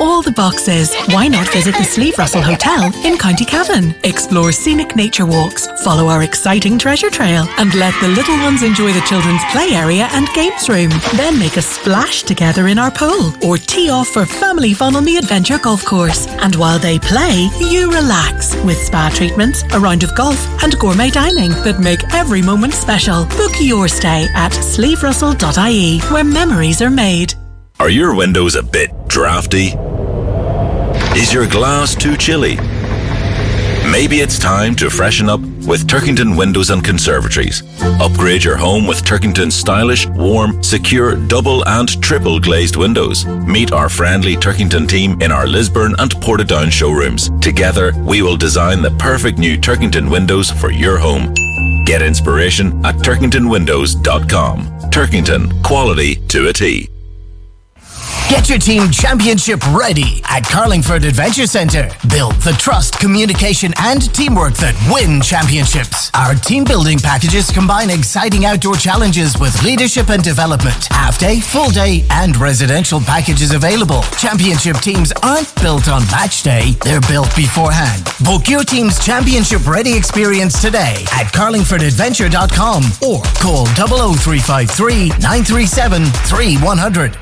all the boxes. Why not visit the Sleeve Russell Hotel in County Cavan? Explore scenic nature walks, follow our exciting treasure trail, and let the little ones enjoy the children's play area and games room. Then make a splash together in our pool, or tee off for family fun on the Adventure Golf Course. And while they play, you relax with spa treatments, a round of golf, and gourmet dining that make every moment special. Book your stay at sleeverussell.ie, where memories are made. Are your windows a bit drafty? Is your glass too chilly? Maybe it's time to freshen up with Turkington Windows and Conservatories. Upgrade your home with Turkington's stylish, warm, secure, double and triple glazed windows. Meet our friendly Turkington team in our Lisburn and Portadown showrooms. Together, we will design the perfect new Turkington windows for your home. Get inspiration at turkingtonwindows.com. Turkington, quality to a T. Get your team championship ready at Carlingford Adventure Centre. Build the trust, communication and teamwork that win championships. Our team building packages combine exciting outdoor challenges with leadership and development. Half day, full day and residential packages available. Championship teams aren't built on match day, they're built beforehand. Book your team's championship ready experience today at carlingfordadventure.com or call 00353 937 3100.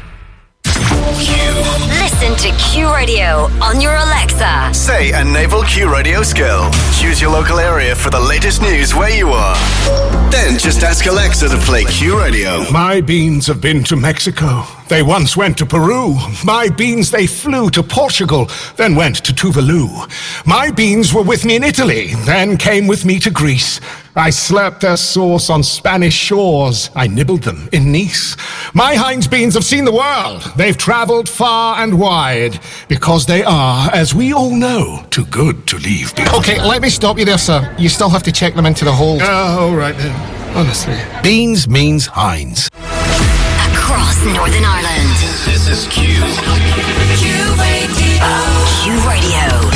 Listen to Q Radio on your Alexa. Say a naval Q Radio skill. Choose your local area for the latest news where you are. Then just ask Alexa to play Q Radio. My beans have been to Mexico. They once went to Peru. My beans, they flew to Portugal, then went to Tuvalu. My beans were with me in Italy, then came with me to Greece. I slurped their sauce on Spanish shores. I nibbled them in Nice. My Heinz beans have seen the world. They've travelled far and wide because they are, as we all know, too good to leave behind. Okay, let me stop you there, sir. You still have to check them into the hold. All right then. Honestly. Beans means Heinz. Across Northern Ireland. This is Q. Q Radio. Q Radio.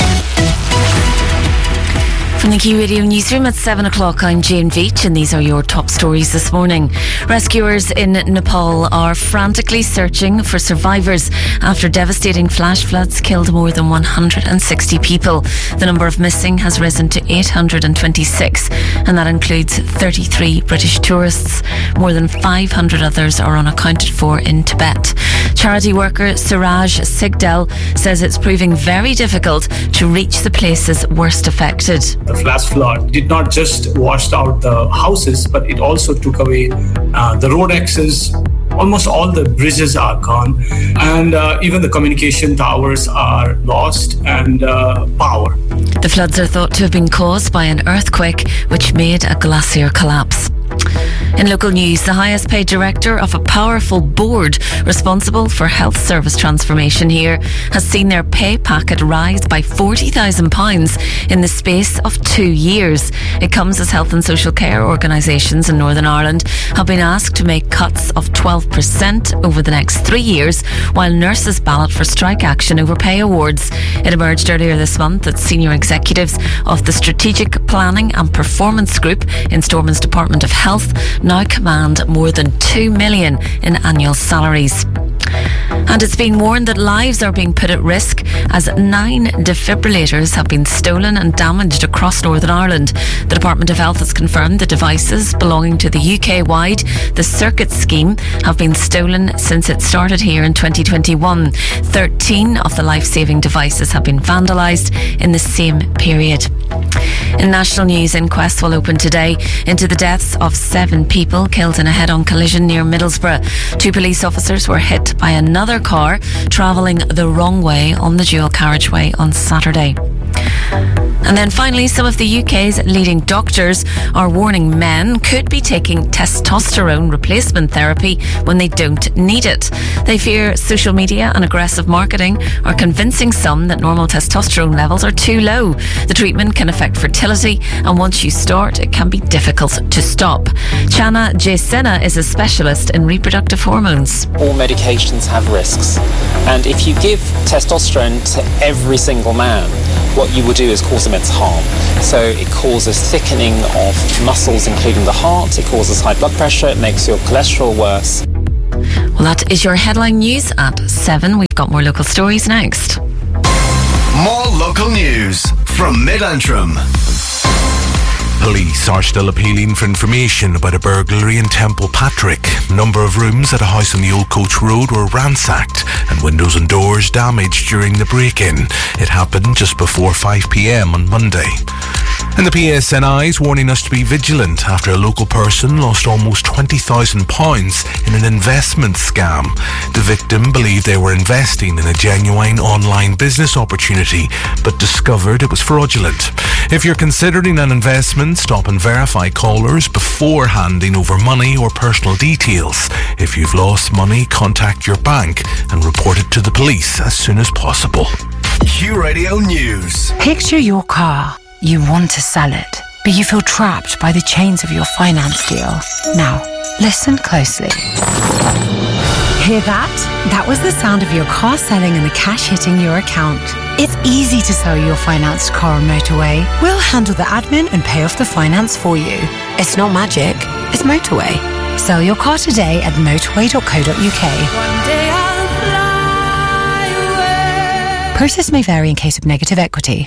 From the Q Radio newsroom at 7 o'clock, I'm Jane Veach and these are your top stories this morning. Rescuers in Nepal are frantically searching for survivors after devastating flash floods killed more than 160 people. The number of missing has risen to 826 and that includes 33 British tourists. More than 500 others are unaccounted for in Tibet. Charity worker Suraj Sigdel says it's proving very difficult to reach the places worst affected. The flash flood did not just wash out the houses, but it also took away the road access. Almost all the bridges are gone, and even the communication towers are lost, and power. The floods are thought to have been caused by an earthquake which made a glacier collapse. In local news, the highest paid director of a powerful board responsible for health service transformation here has seen their pay packet rise by £40,000 in the space of 2 years. It comes as health and social care organisations in Northern Ireland have been asked to make cuts of 12% over the next 3 years, while nurses ballot for strike action over pay awards. It emerged earlier this month that senior executives of the Strategic Planning and Performance Group in Stormont's Department of Health now command more than $2 million in annual salaries. And it's been warned that lives are being put at risk as 9 defibrillators have been stolen and damaged across Northern Ireland. The Department of Health has confirmed the devices belonging to the UK-wide The Circuit scheme have been stolen since it started here in 2021. 13 of the life-saving devices have been vandalised in the same period. In national news, inquests will open today into the deaths of 7 people killed in a head-on collision near Middlesbrough. 2 police officers were hit by another car travelling the wrong way on the dual carriageway on Saturday. And then finally, some of the UK's leading doctors are warning men could be taking testosterone replacement therapy when they don't need it. They fear social media and aggressive marketing are convincing some that normal testosterone levels are too low. The treatment can affect fertility, and once you start, it can be difficult to stop. Chana Jaisena is a specialist in reproductive hormones. All medications have risks, and if you give testosterone to every single man, what you will do is cause immense harm. So it causes thickening of muscles, including the heart. It causes high blood pressure. It makes your cholesterol worse. Well, that is your headline news at 7. We've got more local stories next. More local news from Mid-Antrim. Police are still appealing for information about a burglary in Temple Patrick. A number of rooms at a house on the Old Coach Road were ransacked and windows and doors damaged during the break-in. It happened just before 5 p.m. on Monday. And the PSNI is warning us to be vigilant after a local person lost almost £20,000 in an investment scam. The victim believed they were investing in a genuine online business opportunity, but discovered it was fraudulent. If you're considering an investment, stop and verify callers before handing over money or personal details. If you've lost money, contact your bank and report it to the police as soon as possible. Q Radio News. Picture your car. You want to sell it, but you feel trapped by the chains of your finance deal. Now, listen closely. Hear that? That was the sound of your car selling and the cash hitting your account. It's easy to sell your financed car on Motorway. We'll handle the admin and pay off the finance for you. It's not magic, it's Motorway. Sell your car today at motorway.co.uk. One day I'll fly away. Process may vary in case of negative equity.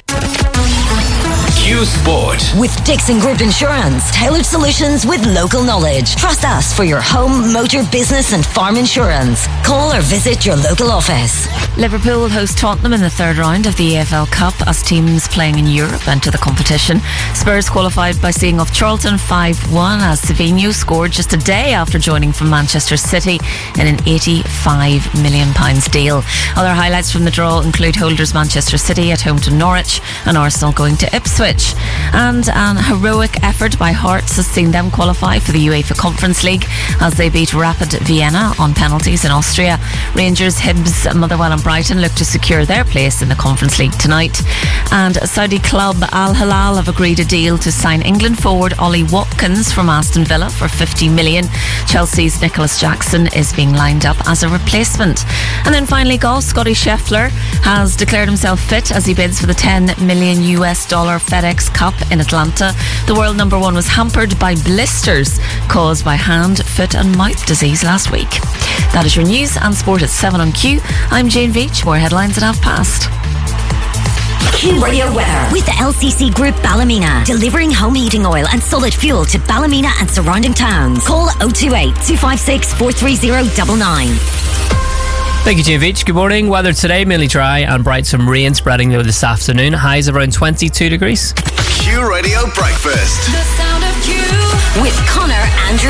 Q Sport. With Dixon Group Insurance, tailored solutions with local knowledge. Trust us for your home, motor, business and farm insurance. Call or visit your local office. Liverpool host Tottenham in the third round of the EFL Cup as teams playing in Europe enter the competition. Spurs qualified by seeing off Charlton 5-1 as Savinho scored just a day after joining from Manchester City in an £85 million deal. Other highlights from the draw include holders Manchester City at home to Norwich and Arsenal going to Ipswich. And an heroic effort by Hearts has seen them qualify for the UEFA Conference League as they beat Rapid Vienna on penalties in Austria. Rangers, Hibs, Motherwell and Brighton look to secure their place in the Conference League tonight. And Saudi club Al Hilal have agreed a deal to sign England forward Ollie Watkins from Aston Villa for $50 million. Chelsea's Nicholas Jackson is being lined up as a replacement. And then finally golf, Scotty Scheffler has declared himself fit as he bids for the $10 million FedEx Cup in Atlanta. The world number one was hampered by blisters caused by hand, foot and mouth disease last week. That is your news and sport at 7 on Q. I'm Jane Veach. More headlines at 5:30. Q Radio weather with the LCC Group Ballymena, delivering home heating oil and solid fuel to Ballymena and surrounding towns. Call 028 256 43099. Thank you, Jane Veach. Good morning. Weather today, mainly dry and bright. Some rain spreading though this afternoon. Highs around 22 degrees. Q Radio Breakfast. The sound of Q with Connor Andrew